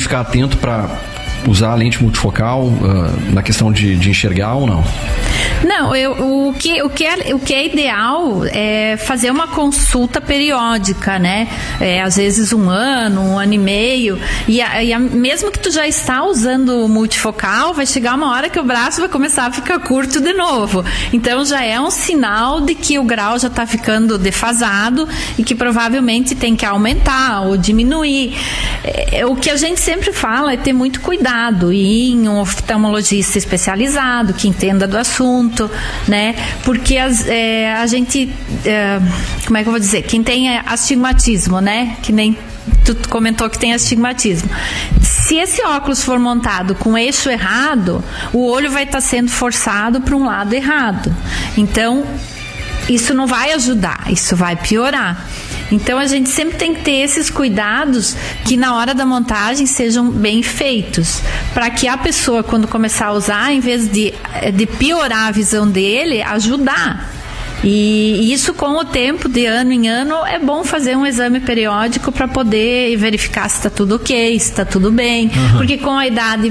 ficar atento para usar a lente multifocal na questão de enxergar ou não? Não, o que é ideal é fazer uma consulta periódica, né? Às vezes 1 ano, 1 ano e meio, mesmo que tu já está usando multifocal, vai chegar uma hora que o braço vai começar a ficar curto de novo. Então já é um sinal de que o grau já está ficando defasado e que provavelmente tem que aumentar ou diminuir. O que a gente sempre fala é ter muito cuidado, ir em um oftalmologista especializado que entenda do assunto, né? Porque a gente, como é que eu vou dizer? Quem tem astigmatismo, né? Que nem tu comentou que tem astigmatismo. Se esse óculos for montado com eixo errado, o olho vai estar sendo forçado para um lado errado. Então, isso não vai ajudar, isso vai piorar. Então a gente sempre tem que ter esses cuidados que na hora da montagem sejam bem feitos, para que a pessoa, quando começar a usar, em vez de piorar a visão dele, ajudar. E isso, com o tempo, de ano em ano, é bom fazer um exame periódico para poder verificar se está tudo ok, se está tudo bem. Uhum. Porque com a idade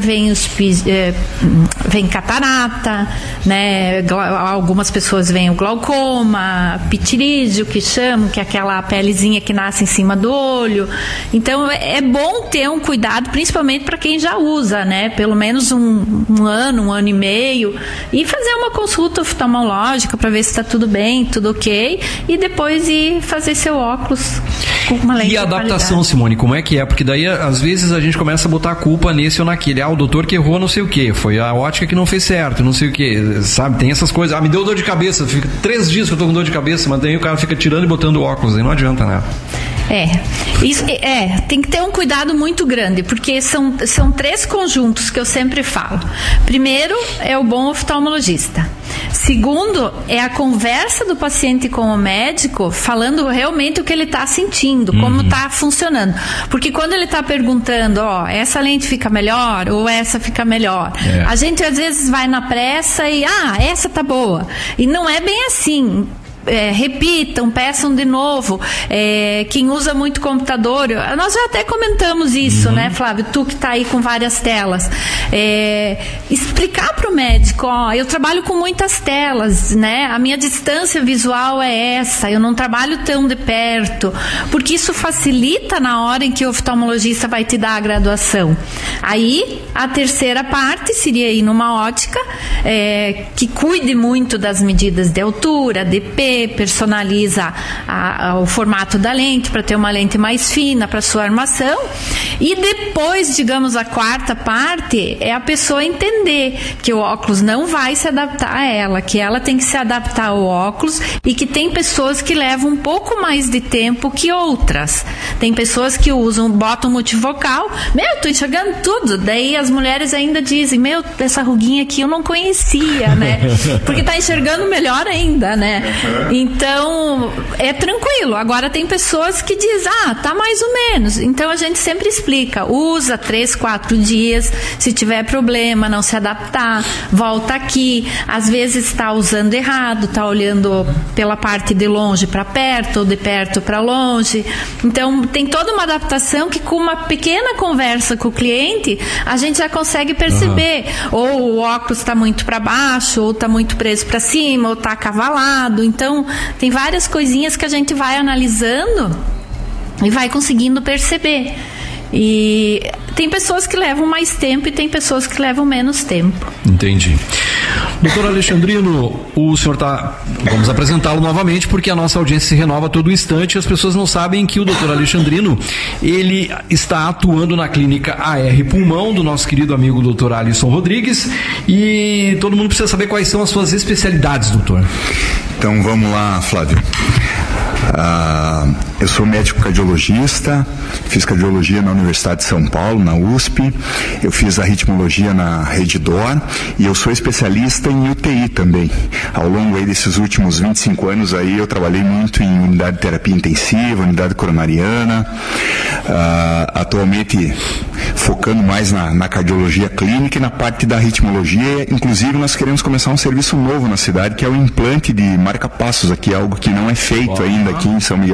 vem catarata, né? Algumas pessoas vêm o glaucoma, pitirídeo, que chamam, que é aquela pelezinha que nasce em cima do olho. Então é bom ter um cuidado, principalmente para quem já usa, né? Pelo menos um ano e meio, e fazer uma consulta oftalmológica para ver se está tudo bem, tudo ok, e depois ir fazer seu óculos com uma lente. E a adaptação, Simone, como é que é? Porque daí às vezes a gente começa a botar a culpa nesse ou naquele. O doutor que errou não sei o que, foi a ótica que não fez certo, não sei o que, sabe? Tem essas coisas. Me deu dor de cabeça, fica 3 dias que eu tô com dor de cabeça, mas daí o cara fica tirando e botando o óculos, aí não adianta, né? Tem que ter um cuidado muito grande, porque são 3 conjuntos que eu sempre falo. Primeiro é o bom oftalmologista. Segundo, é a conversa do paciente com o médico, falando realmente o que ele está sentindo, como está funcionando. Porque quando ele está perguntando, essa lente fica melhor ou essa fica melhor, a gente às vezes vai na pressa e, essa tá boa. E não é bem assim. Repitam, peçam de novo. Quem usa muito computador, nós já até comentamos isso, né, Flávio? Tu que está aí com várias telas, explicar para o médico, eu trabalho com muitas telas, né? A minha distância visual é essa, eu não trabalho tão de perto, porque isso facilita na hora em que o oftalmologista vai te dar a graduação. Aí a terceira parte seria ir numa ótica que cuide muito das medidas de altura, DP, personaliza o formato da lente para ter uma lente mais fina para sua armação. E depois, digamos, a quarta parte é a pessoa entender que o óculos não vai se adaptar a ela, que ela tem que se adaptar ao óculos, e que tem pessoas que levam um pouco mais de tempo que outras. Tem pessoas que botam multifocal, tô enxergando tudo, daí as mulheres ainda dizem, essa ruguinha aqui eu não conhecia, né? Porque tá enxergando melhor ainda, né? Então, é tranquilo. Agora tem pessoas que dizem, tá mais ou menos. Então a gente sempre explica, usa 3, 4 dias, se tiver problema, não se adaptar, volta aqui. Às vezes está usando errado, está olhando pela parte de longe para perto, ou de perto para longe. Então tem toda uma adaptação que, com uma pequena conversa com o cliente, a gente já consegue perceber. Ou o óculos está muito para baixo, ou está muito preso para cima, ou está acavalado. Então tem várias coisinhas que a gente vai analisando e vai conseguindo perceber. E tem pessoas que levam mais tempo e tem pessoas que levam menos tempo. Entendi. Doutor Alexandrino, o senhor vamos apresentá-lo novamente, porque a nossa audiência se renova a todo instante e as pessoas não sabem que o doutor Alexandrino, ele está atuando na clínica AR Pulmão, do nosso querido amigo doutor Alisson Rodrigues, e todo mundo precisa saber quais são as suas especialidades, doutor. Então vamos lá, Flávio. Eu sou médico cardiologista, fiz cardiologia na Universidade de São Paulo, na USP, eu fiz arritmologia na Rede D'Or e eu sou especialista em UTI também. Ao longo aí desses últimos 25 anos aí eu trabalhei muito em unidade de terapia intensiva, unidade coronariana, atualmente focando mais na cardiologia clínica e na parte da arritmologia. Inclusive nós queremos começar um serviço novo na cidade, que é o implante de marca-passos aqui, algo que não é feito ainda aqui em São Miguel do Oeste.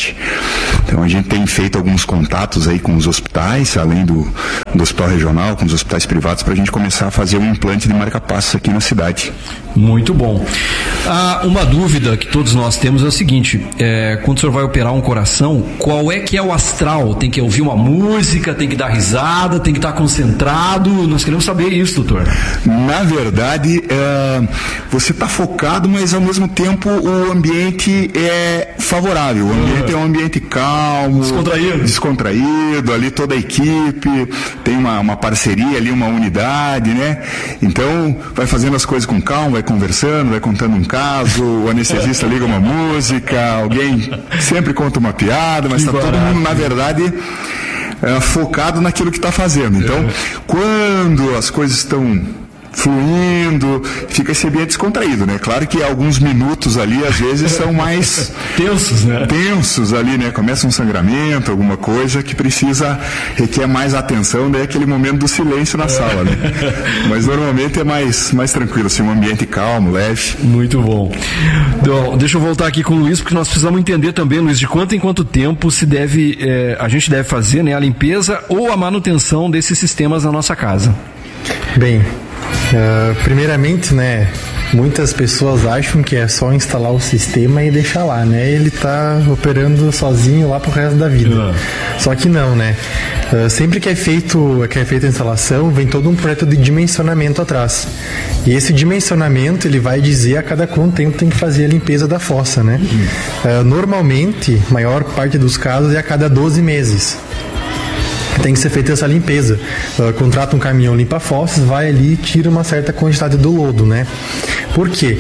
Nordeste. Então a gente tem feito alguns contatos aí com os hospitais, além do hospital regional, com os hospitais privados, para a gente começar a fazer um implante de marca-passos aqui na cidade. Muito bom. Uma dúvida que todos nós temos é o seguinte, quando o senhor vai operar um coração, qual é que é o astral? Tem que ouvir uma música, tem que dar risada, tem que estar concentrado? Nós queremos saber isso, doutor. Na verdade, você está focado, mas ao mesmo tempo o ambiente é favorável. O ambiente é um ambiente calmo, descontraído, ali toda a equipe, tem uma parceria ali, uma unidade, né? Então, vai fazendo as coisas com calma, vai conversando, vai contando um caso, o anestesista liga uma música, alguém sempre conta uma piada, mas está todo mundo, na verdade, focado naquilo que está fazendo. Então, quando as coisas estão fluindo, fica esse ambiente descontraído, né? Claro que alguns minutos ali, às vezes, são mais tensos, né? Tensos ali, né? Começa um sangramento, alguma coisa que requer mais atenção, daí aquele momento do silêncio na sala, né? Mas normalmente é mais tranquilo, assim, um ambiente calmo, leve. Muito bom. Então, deixa eu voltar aqui com o Luiz, porque nós precisamos entender também, Luiz, de quanto em quanto tempo a gente deve fazer, né, a limpeza ou a manutenção desses sistemas na nossa casa. Bem, primeiramente, né, muitas pessoas acham que é só instalar o sistema e deixar lá, né? Ele tá operando sozinho lá pro resto da vida. Só que não, né? Sempre que é feita a instalação, vem todo um projeto de dimensionamento atrás. E esse dimensionamento, ele vai dizer a cada quanto tempo tem que fazer a limpeza da fossa, né? Normalmente, maior parte dos casos é a cada 12 meses. Tem que ser feita essa limpeza. Contrata um caminhão limpa-fossas, vai ali e tira uma certa quantidade do lodo, né? Por quê?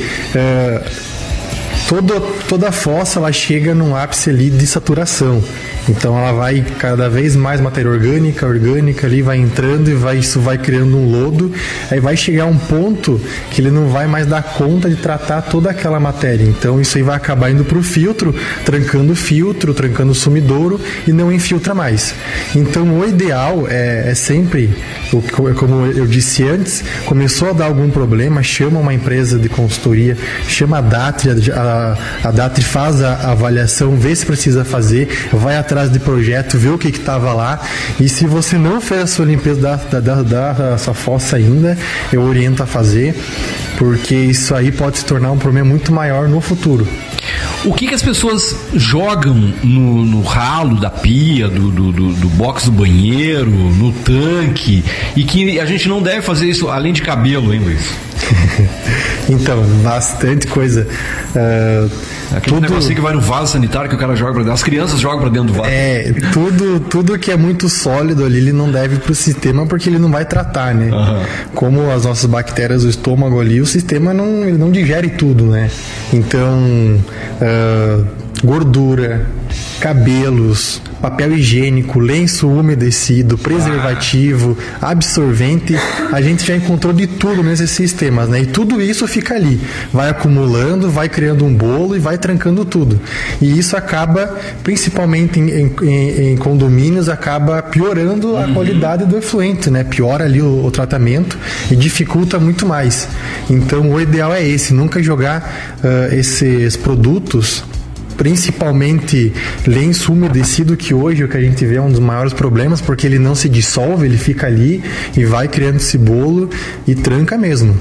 Toda fossa, ela chega num ápice ali de saturação. Então ela vai cada vez mais matéria orgânica ali vai entrando e isso vai criando um lodo. Aí vai chegar um ponto que ele não vai mais dar conta de tratar toda aquela matéria. Então isso aí vai acabar indo para o filtro, trancando o sumidouro e não infiltra mais. Então o ideal é sempre, como eu disse antes, começou a dar algum problema, chama uma empresa de consultoria, chama a Datri, a Datri faz a avaliação, vê se precisa fazer, vai atrás de projeto, vê o que estava lá, e se você não fez a sua limpeza da sua fossa ainda, eu oriento a fazer, porque isso aí pode se tornar um problema muito maior no futuro. O que as pessoas jogam no ralo da pia, do box do banheiro, no tanque, e que a gente não deve fazer isso além de cabelo, hein, Luiz? Então, bastante coisa. Aquele negocinho que vai no vaso sanitário que o cara joga pra dentro. As crianças jogam pra dentro do vaso. Tudo que é muito sólido ali, ele não deve ir pro sistema porque ele não vai tratar, né? Como as nossas bactérias do estômago ali, o sistema ele não digere tudo, né? Então, gordura, cabelos, papel higiênico, lenço umedecido, preservativo, absorvente, a gente já encontrou de tudo nesses sistemas, né? E tudo isso fica ali, vai acumulando, vai criando um bolo e vai trancando tudo. E isso acaba, principalmente em condomínios, acaba piorando a qualidade do efluente, né? Piora ali o tratamento e dificulta muito mais. Então o ideal é esse, nunca jogar esses produtos, principalmente lenço umedecido, que hoje é o que a gente vê é um dos maiores problemas, porque ele não se dissolve, ele fica ali e vai criando esse bolo e tranca mesmo.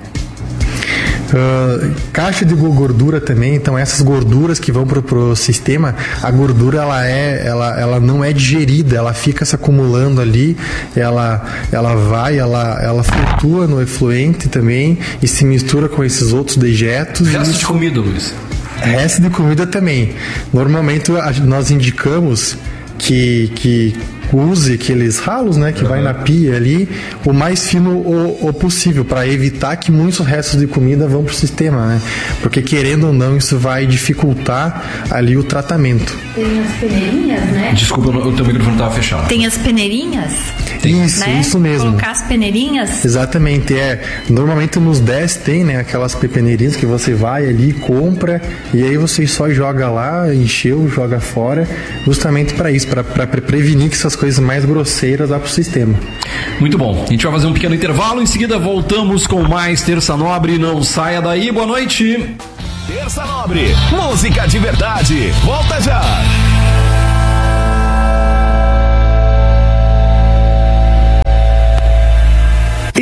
Caixa de gordura também, então essas gorduras que vão pro sistema, a gordura ela não é digerida, ela fica se acumulando ali, ela flutua no efluente também e se mistura com esses outros dejetos. Resto de comida, Luiz? Resto de comida também. Normalmente nós indicamos que use aqueles ralos, né, que vai na pia ali, o mais fino o possível, para evitar que muitos restos de comida vão pro sistema, né? Porque querendo ou não, isso vai dificultar ali o tratamento. Tem as peneirinhas, né? Desculpa, o teu microfone estava fechado. Tem as peneirinhas? Isso mesmo. Colocar as peneirinhas? Exatamente, normalmente nos 10 tem, né, aquelas peneirinhas que você vai ali, compra, e aí você só joga lá, encheu, joga fora, justamente para isso, para prevenir que essas coisas mais grosseiras vá pro sistema. Muito bom, a gente vai fazer um pequeno intervalo, em seguida voltamos com mais Terça Nobre, não saia daí, boa noite. Terça Nobre, música de verdade, volta já.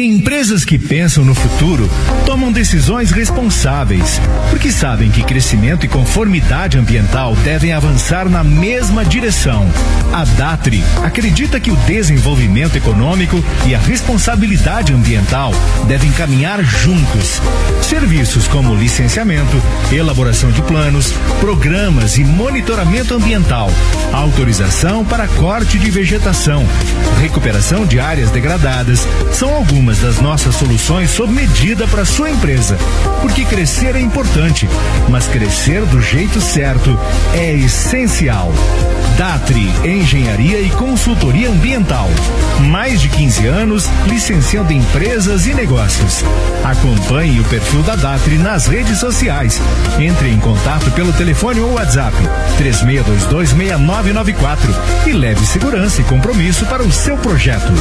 Empresas que pensam no futuro tomam decisões responsáveis, porque sabem que crescimento e conformidade ambiental devem avançar na mesma direção. A Datri acredita que o desenvolvimento econômico e a responsabilidade ambiental devem caminhar juntos. Serviços como licenciamento, elaboração de planos, programas e monitoramento ambiental, autorização para corte de vegetação, recuperação de áreas degradadas, são algumas das nossas soluções sob medida para sua empresa. Porque crescer é importante, mas crescer do jeito certo é essencial. Datri Engenharia e Consultoria Ambiental. Mais de 15 anos licenciando empresas e negócios. Acompanhe o perfil da Datri nas redes sociais. Entre em contato pelo telefone ou WhatsApp 36226994 e leve segurança e compromisso para o seu projeto.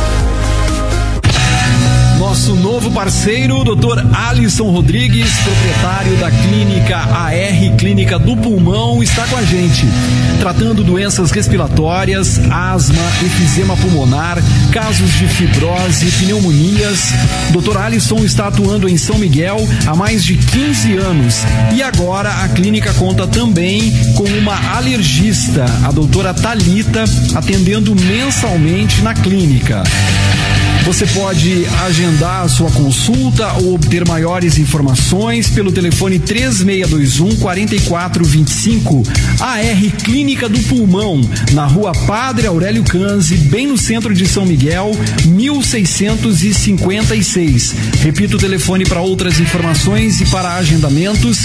Nosso novo parceiro, Dr. Alisson Rodrigues, proprietário da Clínica AR, Clínica do Pulmão, está com a gente, tratando doenças respiratórias, asma, efizema pulmonar, casos de fibrose, pneumonias. Dr. Alisson está atuando em São Miguel há mais de 15 anos e agora a clínica conta também com uma alergista, a doutora Thalita, atendendo mensalmente na clínica. Você pode agendar a sua consulta ou obter maiores informações pelo telefone 3621-4425. AR Clínica do Pulmão, na Rua Padre Aurélio Canzi, bem no centro de São Miguel, 1656. Repito o telefone para outras informações e para agendamentos,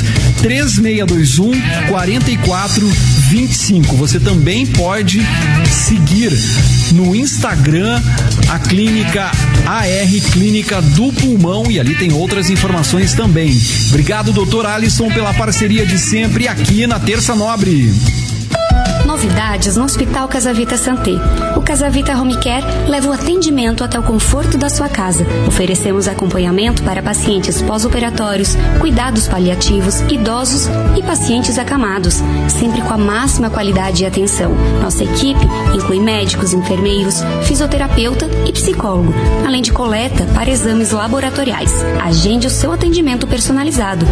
3621-4425. Você também pode seguir no Instagram a clínica AR Clínica do Pulmão e ali tem outras informações também. Obrigado, doutor Alisson, pela parceria de sempre aqui na Terça Nobre. Novidades no Hospital Casavita Santé. O Casavita Home Care leva o atendimento até o conforto da sua casa. Oferecemos acompanhamento para pacientes pós-operatórios, cuidados paliativos, idosos e pacientes acamados, sempre com a máxima qualidade e atenção. Nossa equipe inclui médicos, enfermeiros, fisioterapeuta e psicólogo, além de coleta para exames laboratoriais. Agende o seu atendimento personalizado.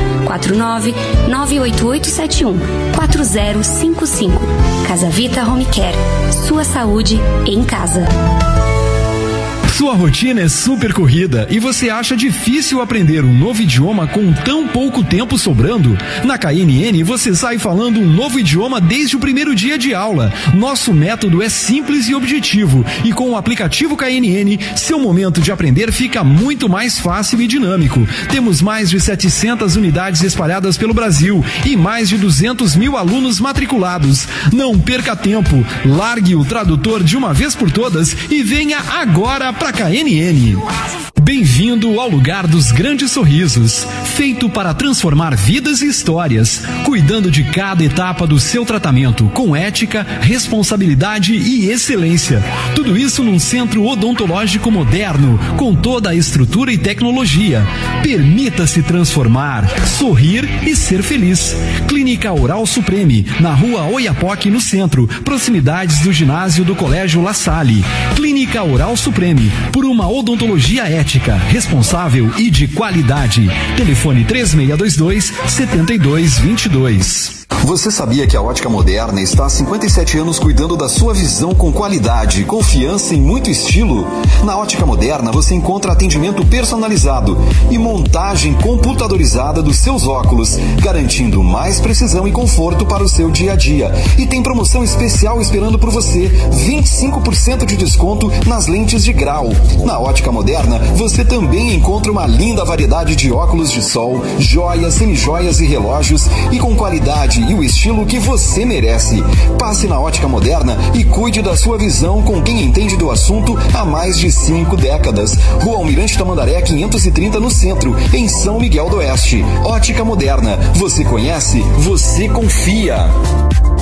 49-98871-4055. Casavita Home Care. Sua saúde em casa. Sua rotina é super corrida e você acha difícil aprender um novo idioma com tão pouco tempo sobrando? Na KNN você sai falando um novo idioma desde o primeiro dia de aula. Nosso método é simples e objetivo e com o aplicativo KNN, seu momento de aprender fica muito mais fácil e dinâmico. Temos mais de 700 unidades espalhadas pelo Brasil e mais de 200 mil alunos matriculados. Não perca tempo, largue o tradutor de uma vez por todas e venha agora para KNN. Bem-vindo ao lugar dos grandes sorrisos, feito para transformar vidas e histórias, cuidando de cada etapa do seu tratamento com ética, responsabilidade e excelência. Tudo isso num centro odontológico moderno, com toda a estrutura e tecnologia. Permita-se transformar, sorrir e ser feliz. Clínica Oral Supreme, na Rua Oiapoque, no centro, proximidades do ginásio do Colégio La Salle. Clínica Oral Supreme, por uma odontologia ética, responsável e de qualidade. Telefone 3622-7222. Você sabia que a Ótica Moderna está há 57 anos cuidando da sua visão com qualidade, confiança e muito estilo? Na Ótica Moderna você encontra atendimento personalizado e montagem computadorizada dos seus óculos, garantindo mais precisão e conforto para o seu dia a dia. E tem promoção especial esperando por você, 25% de desconto nas lentes de grau. Na Ótica Moderna você também encontra uma linda variedade de óculos de sol, joias, semijoias e relógios e com qualidade e o estilo que você merece. Passe na Ótica Moderna e cuide da sua visão com quem entende do assunto há mais de 5 décadas. Rua Almirante Tamandaré 530 no centro, em São Miguel do Oeste. Ótica Moderna. Você conhece? Você confia.